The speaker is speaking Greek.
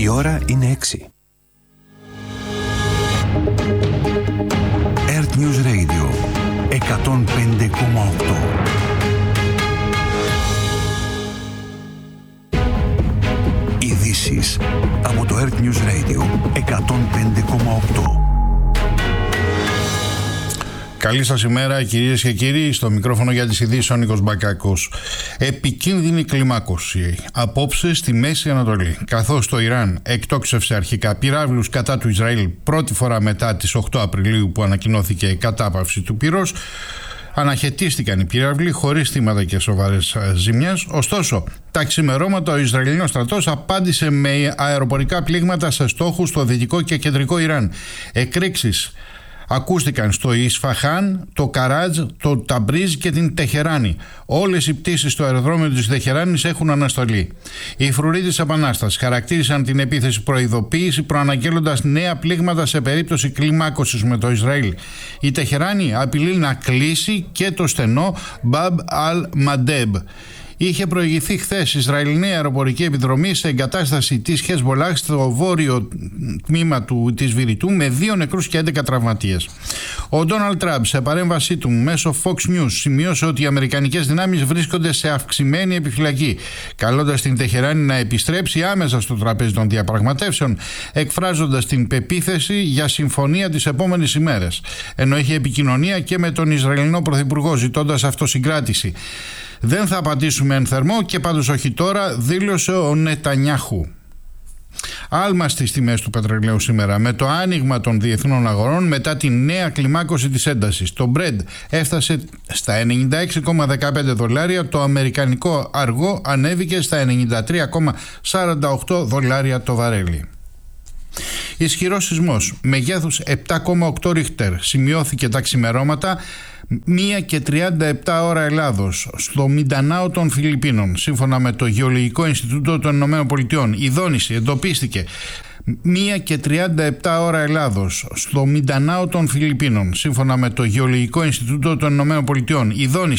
Η ώρα είναι 6. Earth News Radio 105,8. Ειδήσεις από το Earth News Radio 105,8. Καλή σας ημέρα, κυρίες και κύριοι. Στο μικρόφωνο για τις ειδήσεις ο Νίκος Μπακάκος. Επικίνδυνη κλιμάκωση απόψε στη Μέση Ανατολή. Καθώς το Ιράν εκτόξευσε αρχικά πυράβλους κατά του Ισραήλ πρώτη φορά μετά τις 8 Απριλίου που ανακοινώθηκε η κατάπαυση του πυρός, αναχαιτίστηκαν οι πύραυλοι χωρίς θύματα και σοβαρές ζημιές. Ωστόσο, τα ξημερώματα ο Ισραηλινός στρατός απάντησε με αεροπορικά πλήγματα σε στόχους στο δυτικό και κεντρικό Ιράν. Εκρήξεις ακούστηκαν στο Ισφαχάν, το Καράτζ, το Ταμπρίζ και την Τεχεράνη. Όλες οι πτήσεις στο αεροδρόμιο της Τεχεράνης έχουν αναστολή. Οι φρουροί της Επανάστασης χαρακτήρισαν την επίθεση προειδοποίηση, προαναγγέλλοντας νέα πλήγματα σε περίπτωση κλιμάκωσης με το Ισραήλ. Η Τεχεράνη απειλεί να κλείσει και το στενό Μπαμπ Αλ-Μαντέμπ. Είχε προηγηθεί χθες Ισραηλινή αεροπορική επιδρομή σε εγκατάσταση της Χεσμολάχ στο βόρειο τμήμα της Βηρητού με 2 νεκρούς και 11 τραυματίες. Ο Ντόναλντ Τραμπ σε παρέμβασή του μέσω Fox News σημείωσε ότι οι αμερικανικές δυνάμεις βρίσκονται σε αυξημένη επιφυλακή, καλώντας την Τεχεράνη να επιστρέψει άμεσα στο τραπέζι των διαπραγματεύσεων, εκφράζοντας την πεποίθηση για συμφωνία τις επόμενες ημέρες. Ενώ είχε επικοινωνία και με τον Ισραηλινό Πρωθυπουργό ζητώντας αυτοσυγκράτηση. Δεν θα απαντήσουμε εν θερμό και πάντως όχι τώρα, δήλωσε ο Νετανιάχου. Άλμα στις τιμές του πετρελαίου σήμερα με το άνοιγμα των διεθνών αγορών μετά τη νέα κλιμάκωση της έντασης. Το Brent έφτασε στα 96,15 δολάρια, το αμερικανικό αργό ανέβηκε στα 93,48 δολάρια το βαρέλι. Ισχυρός σεισμός μεγέθους 7,8 ρίχτερ σημειώθηκε τα ξημερώματα 1:37 ώρα Ελλάδος στο Μιντανάο των Φιλιππίνων. Σύμφωνα με το Γεωλογικό Ινστιτούτο των Ηνωμένων Πολιτειών, η δόνηση εντοπίστηκε 1:37 ώρα Ελλάδος στο Μιντανάο των Φιλιππίνων. Σύμφωνα με το Γεωλογικό Ινστιτούτο των Ηνωμένων Πολιτειών, η δόνηση